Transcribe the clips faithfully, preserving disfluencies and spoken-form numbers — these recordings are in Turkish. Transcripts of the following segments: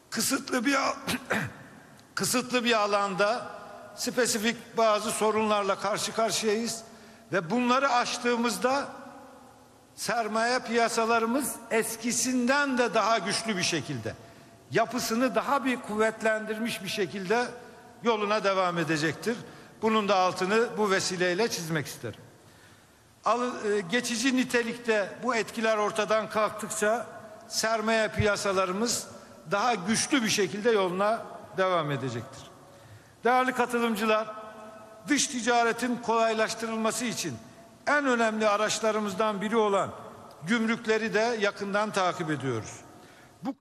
kısıtlı bir kısıtlı bir alanda spesifik bazı sorunlarla karşı karşıyayız ve bunları aştığımızda sermaye piyasalarımız eskisinden de daha güçlü bir şekilde, yapısını daha bir kuvvetlendirmiş bir şekilde yoluna devam edecektir. Bunun da altını bu vesileyle çizmek isterim. Geçici nitelikte bu etkiler ortadan kalktıkça sermaye piyasalarımız daha güçlü bir şekilde yoluna devam edecektir. Değerli katılımcılar, dış ticaretin kolaylaştırılması için en önemli araçlarımızdan biri olan gümrükleri de yakından takip ediyoruz. Bu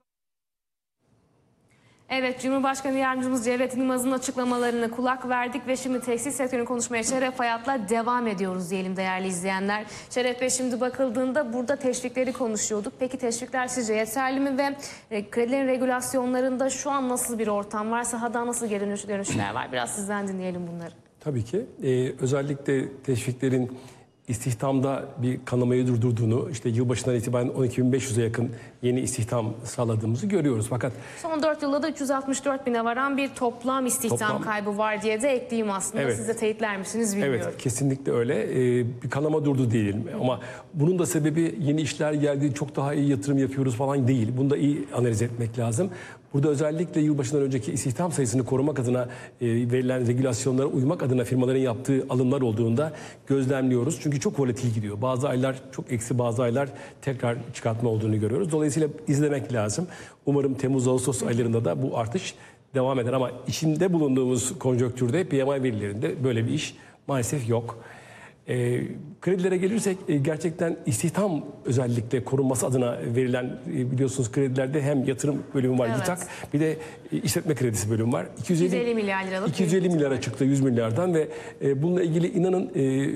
Evet, Cumhurbaşkanı Yardımcımız Cevdet Yılmaz'ın açıklamalarına kulak verdik ve şimdi tekstil sektörünü konuşmaya Şeref Hayat'la devam ediyoruz diyelim değerli izleyenler. Şeref Bey, şimdi bakıldığında burada teşvikleri konuşuyorduk. Peki teşvikler sizce yeterli mi ve kredilerin regülasyonlarında şu an nasıl bir ortam var? Sahada nasıl geri dönüşler var? Biraz sizden dinleyelim bunları. Tabii ki. Ee, özellikle teşviklerin istihdamda bir kanamayı durdurduğunu, işte yılbaşından itibaren on iki bin beş yüze yakın yeni istihdam sağladığımızı görüyoruz. Fakat son dört yılda da üç yüz altmış dört bine varan bir toplam istihdam toplam, kaybı var diye de ekleyeyim aslında. Evet. Siz de teyitler misiniz bilmiyorum. Evet, kesinlikle öyle. Ee, bir kanama durdu diyelim. Hı. Ama bunun da sebebi yeni işler geldi, çok daha iyi yatırım yapıyoruz falan değil. Bunu da iyi analiz etmek lazım. Burada özellikle yılbaşından önceki istihdam sayısını korumak adına e, verilen regülasyonlara uymak adına firmaların yaptığı alımlar olduğunda gözlemliyoruz. Çünkü çok volatil gidiyor. Bazı aylar çok eksi, bazı aylar tekrar çıkartma olduğunu görüyoruz. Dolayısıyla izlemek lazım. Umarım Temmuz-Ağustos aylarında da bu artış devam eder. Ama içinde bulunduğumuz konjonktürde P M I verilerinde böyle bir iş maalesef yok. E, kredilere gelirsek e, gerçekten istihdam özellikle korunması adına verilen e, biliyorsunuz kredilerde hem yatırım bölümü var, evet. YİTAK, bir de e, işletme kredisi bölümü var. iki yüz elli milyar liralık. iki yüz elli milyara çıktı, yüz milyardan ve e, bununla ilgili inanın e,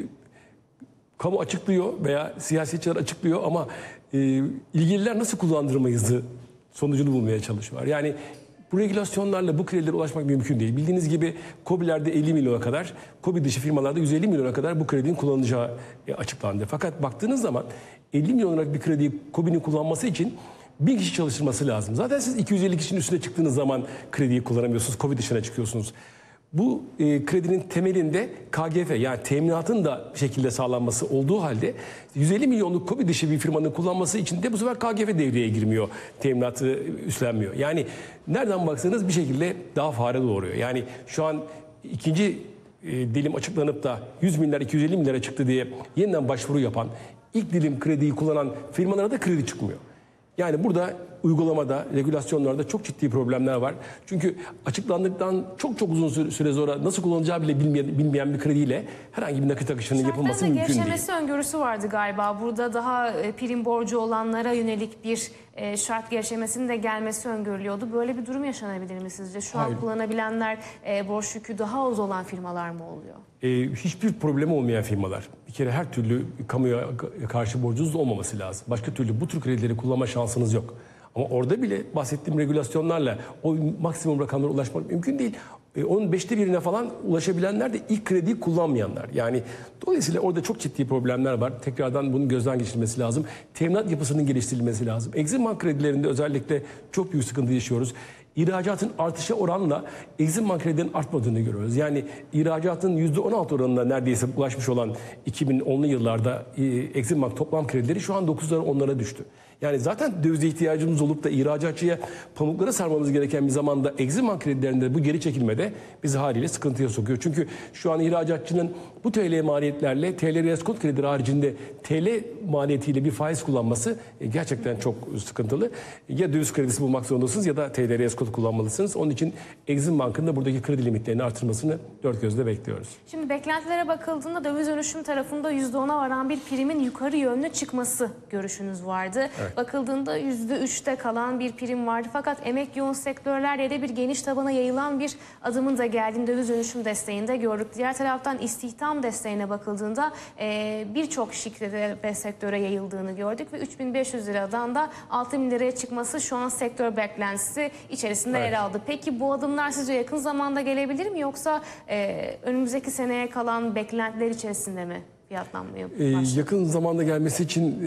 kamu açıklıyor veya siyasetçiler açıklıyor ama e, ilgililer nasıl kullandırmayızı sonucunu bulmaya çalışıyorlar. Yani bu regülasyonlarla bu kredilere ulaşmak mümkün değil. Bildiğiniz gibi KOBİ'lerde elli milyona kadar, KOBİ dışı firmalarda yüz elli milyona kadar bu kredinin kullanılacağı açıklandı. Fakat baktığınız zaman elli milyon liralık bir krediyi KOBİ'nin kullanması için bin kişi çalıştırması lazım. Zaten siz iki yüz elli kişinin üstüne çıktığınız zaman krediyi kullanamıyorsunuz, KOBİ dışına çıkıyorsunuz. Bu e, kredinin temelinde K G F, yani teminatın da bir şekilde sağlanması olduğu halde yüz elli milyonluk KOBİ dışı bir firmanın kullanması için de bu sefer K G F devreye girmiyor, teminatı üstlenmiyor. Yani nereden baksanız bir şekilde daha fare doğuruyor. Yani şu an ikinci e, dilim açıklanıp da yüz milyar iki yüz elli milyara çıktı diye yeniden başvuru yapan, ilk dilim krediyi kullanan firmalara da kredi çıkmıyor. Yani burada uygulamada, regülasyonlarda çok ciddi problemler var. Çünkü açıklandıktan çok çok uzun süre sonra nasıl kullanacağı bile bilmeyen, bilmeyen bir krediyle herhangi bir nakit akışının yapılması mümkün değil. Şartların da gevşemesi öngörüsü vardı galiba. Burada daha prim borcu olanlara yönelik bir şart gevşemesinin de gelmesi öngörülüyordu. Böyle bir durum yaşanabilir mi sizce? Şu Hayır. an kullanabilenler borç yükü daha az olan firmalar mı oluyor? Ee, hiçbir problemi olmayan firmalar. Bir kere her türlü kamuya karşı borcunuz olmaması lazım. Başka türlü bu tür kredileri kullanma şansınız yok. Ama orada bile bahsettiğim regülasyonlarla o maksimum rakamlara ulaşmak mümkün değil. E, onun beşte birine falan ulaşabilenler de ilk krediyi kullanmayanlar. Yani dolayısıyla orada çok ciddi problemler var. Tekrardan bunun gözden geçirilmesi lazım. Teminat yapısının geliştirilmesi lazım. Exim Bank kredilerinde özellikle çok büyük sıkıntı yaşıyoruz. İhracatın artışa oranla Exim Bank kredilerinin artmadığını görüyoruz. Yani ihracatın yüzde on altı oranına neredeyse ulaşmış olan iki bin onlu yıllarda e, Exim Bank toplam kredileri şu an dokuzlara onlara düştü. Yani zaten dövize ihtiyacımız olup da ihracatçıya pamuklara sarmamız gereken bir zamanda Exim Bank kredilerinde bu geri çekilmede bizi haliyle sıkıntıya sokuyor. Çünkü şu an ihracatçının bu T L maliyetlerle T L reskont kredileri haricinde T L maliyetiyle bir faiz kullanması gerçekten çok sıkıntılı. Ya döviz kredisi bulmak zorundasınız ya da T L reskont kullanmalısınız. Onun için Exim Bank'ın da buradaki kredi limitlerini artırmasını dört gözle bekliyoruz. Şimdi beklentilere bakıldığında döviz dönüşüm tarafında yüzde ona varan bir primin yukarı yönlü çıkması görüşünüz vardı. Evet. Bakıldığında yüzde üçte kalan bir prim vardı. Fakat emek yoğun sektörlerle de bir geniş tabana yayılan bir adımın da geldiğini döviz dönüşüm desteğinde gördük. Diğer taraftan istihdam desteğine bakıldığında e, birçok şirkete ve sektöre yayıldığını gördük ve üç bin beş yüz liradan da altı bin liraya çıkması şu an sektör beklentisi içerisinde evet. yer aldı. Peki bu adımlar sizce yakın zamanda gelebilir mi yoksa e, önümüzdeki seneye kalan beklentiler içerisinde mi fiyatlanmaya başladı? Ee, yakın zamanda gelmesi için e,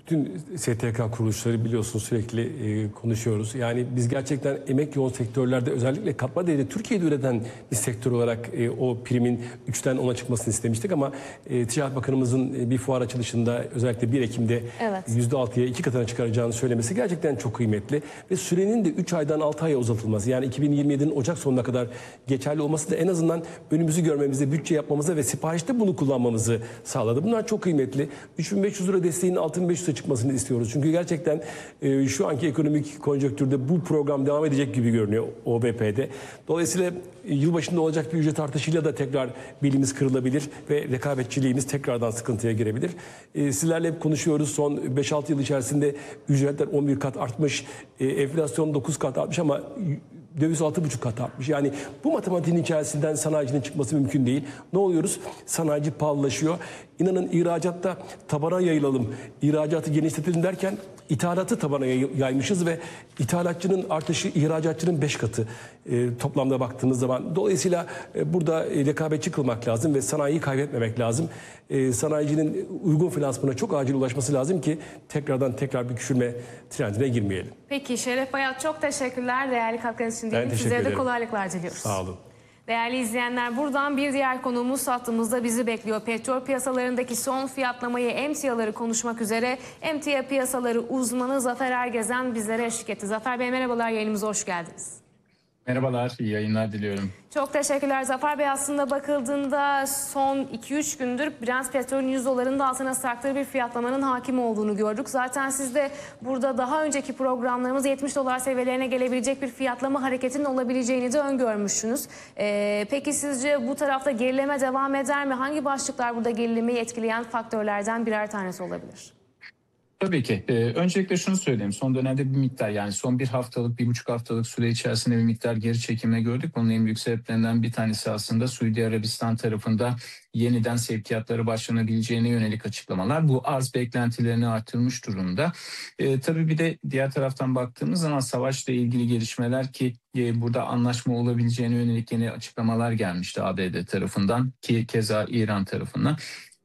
Bütün S T K kuruluşları biliyorsunuz sürekli e, konuşuyoruz. Yani biz gerçekten emek yoğun sektörlerde özellikle katma değeri Türkiye'de üreten bir sektör olarak e, o primin üçten ona çıkmasını istemiştik. Ama e, Ticaret Bakanımızın e, bir fuar açılışında özellikle bir Ekim'de Evet. yüzde altıya iki katına çıkaracağını söylemesi gerçekten çok kıymetli. Ve sürenin de üç aydan altı aya uzatılması, yani iki bin yirmi yedinin Ocak sonuna kadar geçerli olması da en azından önümüzü görmemize, bütçe yapmamıza ve siparişte bunu kullanmamızı sağladı. Bunlar çok kıymetli. üç bin beş yüz lira desteğinin altı bin beş yüze çıkmasını istiyoruz. Çünkü gerçekten e, şu anki ekonomik konjonktürde bu program devam edecek gibi görünüyor O B P'de. Dolayısıyla e, yılbaşında olacak bir ücret artışıyla da tekrar belimiz kırılabilir ve rekabetçiliğimiz tekrardan sıkıntıya girebilir. E, sizlerle hep konuşuyoruz. Son beş altı yıl içerisinde ücretler on bir kat artmış, e, enflasyon dokuz kat artmış ama döviz altı buçuk kat artmış. Yani bu matematiğin içerisinden sanayicinin çıkması mümkün değil. Ne oluyoruz? Sanayici pahalılaşıyor. İnanın ihracatta tabana yayılalım, ihracatı genişletelim derken ithalatı tabana yaymışız ve ithalatçının artışı ihracatçının beş katı e, toplamda baktığınız zaman. Dolayısıyla e, burada e, rekabetçi kılmak lazım ve sanayiyi kaybetmemek lazım. E, sanayicinin uygun finansmana çok acil ulaşması lazım ki tekrardan tekrar bir küçülme trendine girmeyelim. Peki Şeref Bayat, çok teşekkürler değerli katkınız için. Ben Diyelim. teşekkür Sizlere de ederim. kolaylıklar diliyoruz. Sağ olun. Değerli izleyenler, buradan bir diğer konuğumuz hattımızda bizi bekliyor. Petrol piyasalarındaki son fiyatlamayı, emtiaları konuşmak üzere emtia piyasaları uzmanı Zafer Ergezen bizlere eşlik etti. Zafer Bey merhabalar, yayınımıza hoş geldiniz. Merhabalar, iyi yayınlar diliyorum. Çok teşekkürler Zafer Bey. Aslında bakıldığında son iki üç gündür Brent petrolün yüz doların da altına sarktığı bir fiyatlamanın hakim olduğunu gördük. Zaten siz de burada daha önceki programlarımız yetmiş dolar seviyelerine gelebilecek bir fiyatlama hareketinin olabileceğini de öngörmüşsünüz. Ee, peki sizce bu tarafta gerileme devam eder mi? Hangi başlıklar burada gerilemeyi etkileyen faktörlerden birer tanesi olabilir? Tabii ki. Ee, öncelikle şunu söyleyeyim. Son dönemde bir miktar, yani son bir haftalık, bir buçuk haftalık süre içerisinde bir miktar geri çekilme gördük. Bunun en büyük sebeplerinden bir tanesi aslında Suudi Arabistan tarafında yeniden sevkiyatları başlanabileceğine yönelik açıklamalar. Bu arz beklentilerini artırmış durumda. Ee, tabii bir de diğer taraftan baktığımız zaman savaşla ilgili gelişmeler ki e, burada anlaşma olabileceğine yönelik yeni açıklamalar gelmişti A B D tarafından ki keza İran tarafından.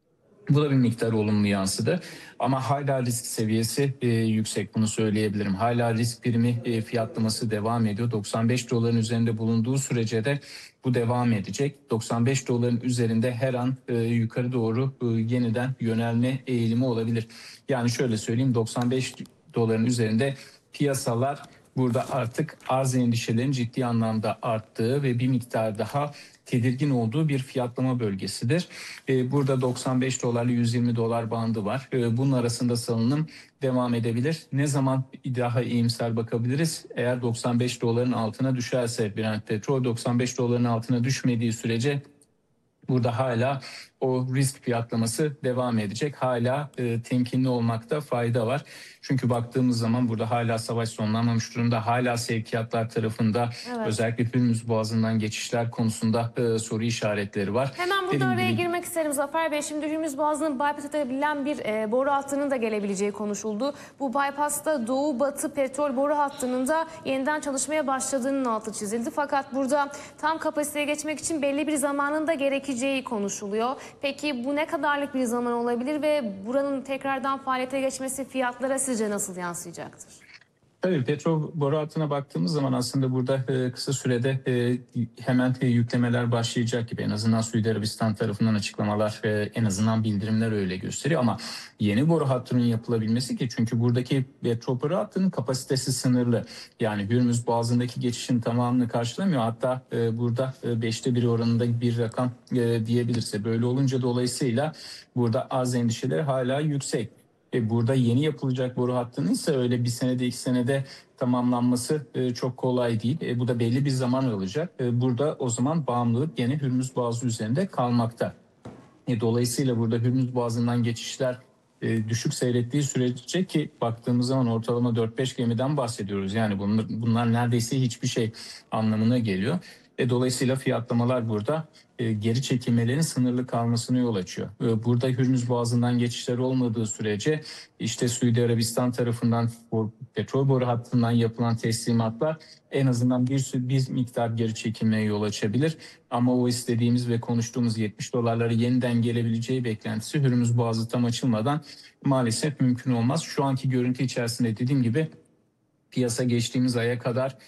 Bu da bir miktar olumlu yansıdı. Ama hala risk seviyesi e, yüksek, bunu söyleyebilirim. Hala risk primi e, fiyatlaması devam ediyor. doksan beş doların üzerinde bulunduğu sürece de bu devam edecek. doksan beş doların üzerinde her an e, yukarı doğru e, yeniden yönelme eğilimi olabilir. Yani şöyle söyleyeyim, doksan beş doların üzerinde piyasalar burada artık arz endişelerinin ciddi anlamda arttığı ve bir miktar daha tedirgin olduğu bir fiyatlama bölgesidir. Burada doksan beş dolarla yüz yirmi dolar bandı var. Bunun arasında salınım devam edebilir. Ne zaman daha iyimser bakabiliriz? Eğer doksan beş doların altına düşerse Brent petrol, doksan beş doların altına düşmediği sürece burada hala o risk fiyatlaması devam edecek. Hala e, temkinli olmakta fayda var. Çünkü baktığımız zaman burada hala savaş sonlanmamış durumda. Hala sevkiyatlar tarafında Evet. özellikle Hürmüz Boğazı'ndan geçişler konusunda e, soru işaretleri var. Hemen burada Dediğim araya gibi- girmek isterim Zafer Bey. Şimdi Hürmüz Boğazı'nın bypass edebilen bir e, boru hattının da gelebileceği konuşuldu. Bu bypass'ta Doğu Batı petrol boru hattının da yeniden çalışmaya başladığının altı çizildi. Fakat burada tam kapasiteye geçmek için belli bir zamanın da gerekeceği konuşuluyor. Peki bu ne kadarlık bir zaman olabilir ve buranın tekrardan faaliyete geçmesi fiyatlara sizce nasıl yansıyacaktır? Tabii petrol boru hattına baktığımız zaman aslında burada e, kısa sürede e, hemen e, yüklemeler başlayacak gibi, en azından Suudi Arabistan tarafından açıklamalar, e, en azından bildirimler öyle gösteriyor. Ama yeni boru hattının yapılabilmesi ki, çünkü buradaki petrol boru hattının kapasitesi sınırlı. Yani Hürmüz Boğazı'ndaki geçişin tamamını karşılamıyor. Hatta e, burada e, beşte bir oranında bir rakam e, diyebilirse. Böyle olunca dolayısıyla burada arz endişeleri hala yüksek. E burada yeni yapılacak boru hattının ise öyle bir senede iki senede tamamlanması e, çok kolay değil. E, bu da belli bir zaman alacak. E, burada o zaman bağımlılık gene Hürmüz Boğazı üzerinde kalmakta. E, dolayısıyla burada Hürmüz Boğazı'ndan geçişler e, düşük seyrettiği sürece, ki baktığımız zaman ortalama dört beş gemiden bahsediyoruz. Yani bunlar, bunlar neredeyse hiçbir şey anlamına geliyor. E, dolayısıyla fiyatlamalar burada e, geri çekilmelerin sınırlı kalmasına yol açıyor. E, burada Hürmüz Boğazı'ndan geçişler olmadığı sürece işte Suudi Arabistan tarafından bu petrol boru hattından yapılan teslimatlar en azından bir, sü- bir miktar geri çekilmeye yol açabilir. Ama o istediğimiz ve konuştuğumuz yetmiş dolarlara yeniden gelebileceği beklentisi Hürmüz Boğazı tam açılmadan maalesef mümkün olmaz. Şu anki görüntü içerisinde dediğim gibi piyasa geçtiğimiz aya kadar